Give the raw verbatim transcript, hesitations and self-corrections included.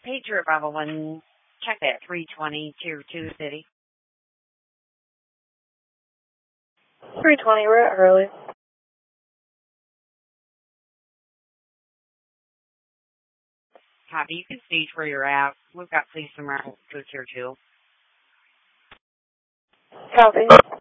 Patriot Bravo one, check that three twenty, Tier two City. three twenty, we're at Hurley. Copy, you can stage where you're at. We've got police around to Tier two. Copy.